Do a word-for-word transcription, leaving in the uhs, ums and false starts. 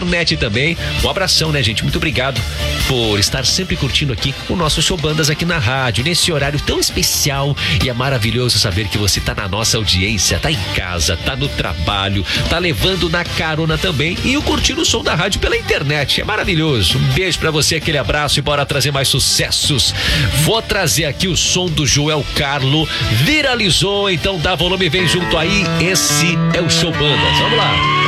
internet também. Um abração, né, gente? Muito obrigado por estar sempre curtindo aqui o nosso Show Bandas aqui na rádio, nesse horário tão especial. E é maravilhoso saber que você tá na nossa audiência, tá em casa, tá no trabalho, tá levando na carona também e o curtindo o som da rádio pela internet. É maravilhoso. Um beijo pra você, aquele abraço e bora trazer mais sucessos. Vou trazer aqui o som do Joel Carlo. Viralizou, então dá volume, vem junto aí. Esse é o Show Bandas. Vamos lá.